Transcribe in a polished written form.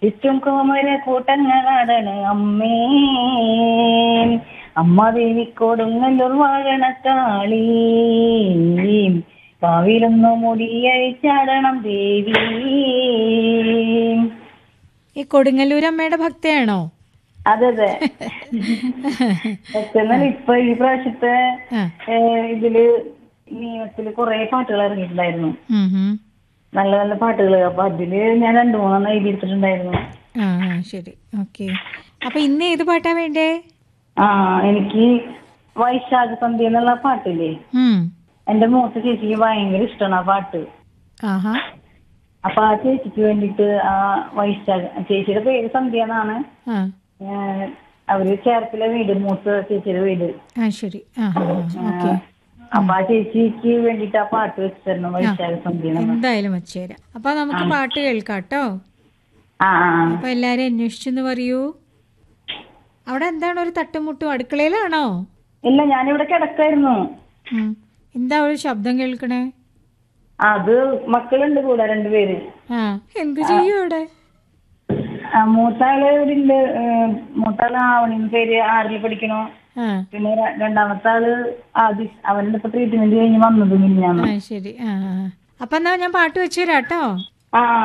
ചുറ്റും കോമര കൂട്ടങ്ങളാടണ് അമ്മേ, അമ്മ ദേവി കൊടുങ്ങല്ലൂർ വാഴണക്കാളി, കാവിലൊന്നു മുടിയഴിച്ചാടണം ദേവി. ഈ കൊടുങ്ങല്ലൂർ അമ്മയുടെ ഭക്തയാണോ? അതെ അതെ. എന്നാൽ ഇപ്പൊ ഈ പ്രാവശ്യത്തെ ഇതില് നിയമത്തില് കുറെ പാട്ടുകൾ ഇറങ്ങിയിട്ടുണ്ടായിരുന്നു, നല്ല നല്ല പാട്ടുകൾ. അപ്പൊ അതില് ഞാൻ 2-3 എഴുതിയെടുത്തിട്ടുണ്ടായിരുന്നു. ശരി, ഓക്കെ. അപ്പൊ ഇന്ന് ഏത് പാട്ടാ വേണ്ടേ? എനിക്ക് വൈശാഖ സന്ധ്യ എന്നുള്ള പാട്ടില്ലേ, എന്റെ മൂത്ത ചേച്ചിക്ക് ഭയങ്കര ഇഷ്ടമാണ് ആ പാട്ട്. അപ്പൊ ആ ചേച്ചിക്ക് വേണ്ടിട്ട് ആ വൈശാഖ, ചേച്ചിയുടെ പേര് സന്ധ്യ എന്നാണ്. അവര് ചേർത്തിലെ വീട്, മൂത്ത ചേച്ചിയുടെ വീട്. ശരി. അപ്പൊ ആ ചേച്ചിക്ക് വേണ്ടിട്ട് ആ പാട്ട് വെച്ച് തരണം, വൈശാഖ സന്ധ്യ. എന്തായാലും വെച്ചുതരാം. അപ്പൊ നമുക്ക് പാട്ട് കേൾക്കാട്ടോ. അപ്പൊ എല്ലാരും അന്വേഷിച്ചെന്ന് പറയൂ. അവിടെ എന്താണ് ഒരു തട്ടുമുട്ടും? അടുക്കളയിലാണോ? ഇല്ല, ഞാനിവിടെ കിടക്കായിരുന്നു. എന്താ ഒരു ശബ്ദം കേൾക്കണേ? അത് മക്കളുണ്ട് കൂടെ 2 പേര്. എന്ത് ചെയ്യും അവിടെ? മൂത്താള് ഇവിടെ ഉണ്ട്. മൂത്താള് ആവണിന്ന് പേര് 6ൽ പഠിക്കണു. പിന്നെ രണ്ടാമത്തെ ആള് ആദിഷ്, അവന്റെ ഇപ്പൊ ട്രീറ്റ്മെന്റ് കഴിഞ്ഞ് വന്നത് മിനിഞ്ഞാന്ന്. ശരി. അപ്പൊ എന്നാ ഞാൻ പാട്ട് വെച്ചുതരാട്ടോ.